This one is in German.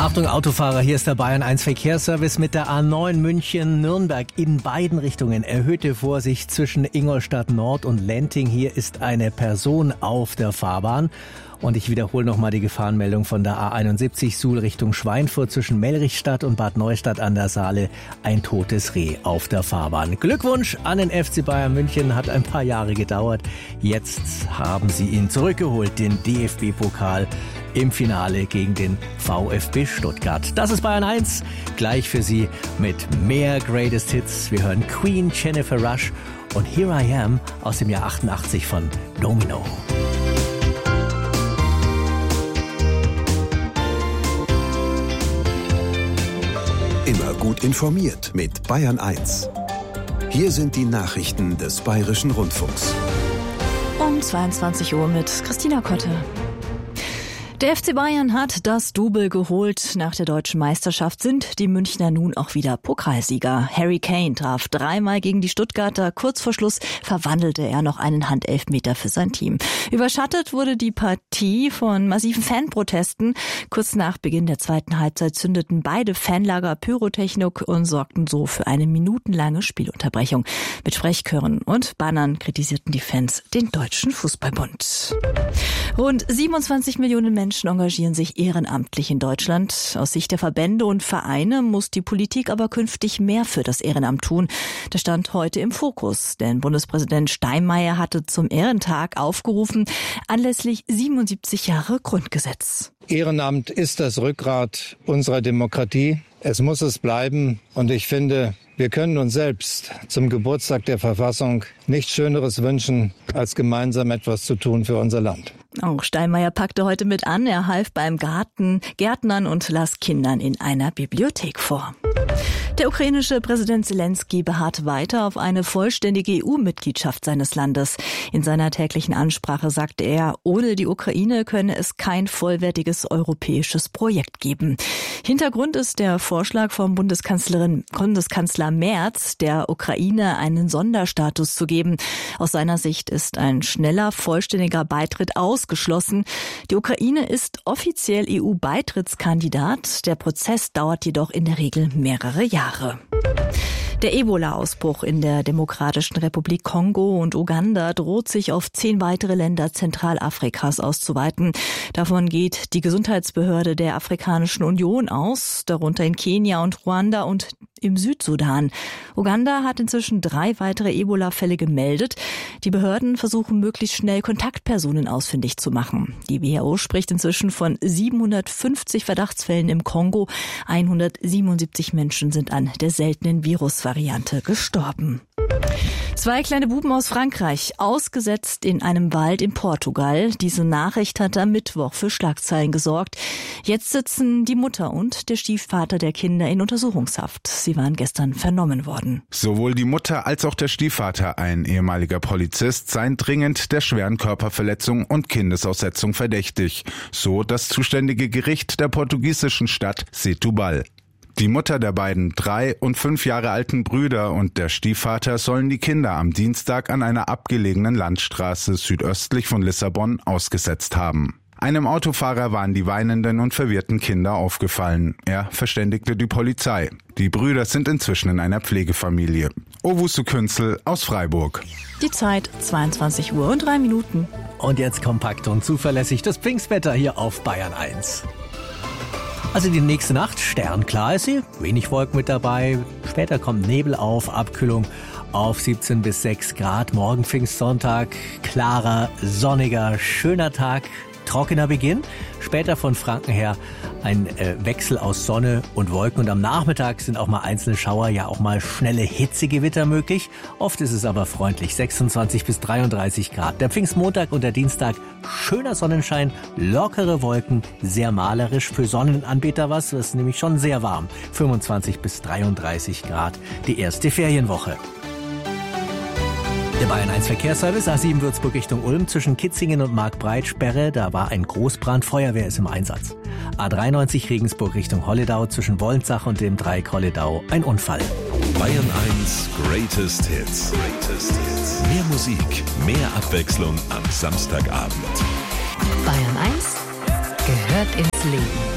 Achtung Autofahrer, hier ist der Bayern 1 Verkehrsservice mit der A9 München-Nürnberg in beiden Richtungen. Erhöhte Vorsicht zwischen Ingolstadt Nord und Lenting. Hier ist eine Person auf der Fahrbahn. Und ich wiederhole nochmal die Gefahrenmeldung von der A71 Suhl Richtung Schweinfurt zwischen Mellrichstadt und Bad Neustadt an der Saale. Ein totes Reh auf der Fahrbahn. Glückwunsch an den FC Bayern München, hat ein paar Jahre gedauert. Jetzt haben sie ihn zurückgeholt, den DFB-Pokal im Finale gegen den VfB Stuttgart. Das ist Bayern 1, gleich für Sie mit mehr Greatest Hits. Wir hören Queen, Jennifer Rush und Here I Am aus dem Jahr 88 von Domino. Immer gut informiert mit Bayern 1. Hier sind die Nachrichten des Bayerischen Rundfunks. Um 22 Uhr mit Christina Kotte. Der FC Bayern hat das Double geholt. Nach der deutschen Meisterschaft sind die Münchner nun auch wieder Pokalsieger. Harry Kane traf dreimal gegen die Stuttgarter. Kurz vor Schluss verwandelte er noch einen Handelfmeter für sein Team. Überschattet wurde die Partie von massiven Fanprotesten. Kurz nach Beginn der zweiten Halbzeit zündeten beide Fanlager Pyrotechnik und sorgten so für eine minutenlange Spielunterbrechung. Mit Sprechchören und Bannern kritisierten die Fans den Deutschen Fußballbund. Rund 27 Millionen Menschen engagieren sich ehrenamtlich in Deutschland. Aus Sicht der Verbände und Vereine muss die Politik aber künftig mehr für das Ehrenamt tun. Das stand heute im Fokus, denn Bundespräsident Steinmeier hatte zum Ehrentag aufgerufen, anlässlich 77 Jahre Grundgesetz. Ehrenamt ist das Rückgrat unserer Demokratie. Es muss es bleiben. Und ich finde, wir können uns selbst zum Geburtstag der Verfassung nichts Schöneres wünschen, als gemeinsam etwas zu tun für unser Land. Auch Steinmeier packte heute mit an. Er half beim Gärtnern und las Kindern in einer Bibliothek vor. Der ukrainische Präsident Zelensky beharrt weiter auf eine vollständige EU-Mitgliedschaft seines Landes. In seiner täglichen Ansprache sagte er, ohne die Ukraine könne es kein vollwertiges europäisches Projekt geben. Hintergrund ist der Vorschlag vom Bundeskanzler Merz, der Ukraine einen Sonderstatus zu geben. Aus seiner Sicht ist ein schneller, vollständiger Beitritt ausgeschlossen. Die Ukraine ist offiziell EU-Beitrittskandidat. Der Prozess dauert jedoch in der Regel mehrere Jahre. Der Ebola-Ausbruch in der Demokratischen Republik Kongo und Uganda droht sich auf 10 weitere Länder Zentralafrikas auszuweiten. Davon geht die Gesundheitsbehörde der Afrikanischen Union aus, darunter in Kenia und Ruanda und im Südsudan. Uganda hat inzwischen 3 weitere Ebola-Fälle gemeldet. Die Behörden versuchen möglichst schnell Kontaktpersonen ausfindig zu machen. Die WHO spricht inzwischen von 750 Verdachtsfällen im Kongo. 177 Menschen sind an der seltenen Virusvariante gestorben. 2 kleine Buben aus Frankreich, ausgesetzt in einem Wald in Portugal. Diese Nachricht hat am Mittwoch für Schlagzeilen gesorgt. Jetzt sitzen die Mutter und der Stiefvater der Kinder in Untersuchungshaft. Sie waren gestern vernommen worden. Sowohl die Mutter als auch der Stiefvater, ein ehemaliger Polizist, seien dringend der schweren Körperverletzung und Kindesaussetzung verdächtig. So das zuständige Gericht der portugiesischen Stadt Setúbal. Die Mutter der beiden 3 und 5 Jahre alten Brüder und der Stiefvater sollen die Kinder am Dienstag an einer abgelegenen Landstraße südöstlich von Lissabon ausgesetzt haben. Einem Autofahrer waren die weinenden und verwirrten Kinder aufgefallen. Er verständigte die Polizei. Die Brüder sind inzwischen in einer Pflegefamilie. Owusu Künzel aus Freiburg. Die Zeit 22 Uhr und 3 Minuten. Und jetzt kompakt und zuverlässig das Pfingstwetter hier auf Bayern 1. Also die nächste Nacht, sternklar ist sie, wenig Wolken mit dabei, später kommt Nebel auf, Abkühlung auf 17 bis 6 Grad, morgen Pfingstsonntag, klarer, sonniger, schöner Tag, trockener Beginn, später von Franken her ein Wechsel aus Sonne und Wolken und am Nachmittag sind auch mal einzelne Schauer, ja auch mal schnelle Hitzegewitter möglich. Oft ist es aber freundlich, 26 bis 33 Grad. Der Pfingstmontag und der Dienstag, schöner Sonnenschein, lockere Wolken, sehr malerisch für Sonnenanbeter was, ist nämlich schon sehr warm, 25 bis 33 Grad, die erste Ferienwoche. Der Bayern 1 Verkehrsservice, A7 Würzburg Richtung Ulm, zwischen Kitzingen und Marktbreit Sperre, da war ein Großbrand, Feuerwehr ist im Einsatz. A93 Regensburg Richtung Holledau, zwischen Wollensach und dem Dreieck Holledau, ein Unfall. Bayern 1 Greatest Hits. Mehr Musik, mehr Abwechslung am Samstagabend. Bayern 1 gehört ins Leben.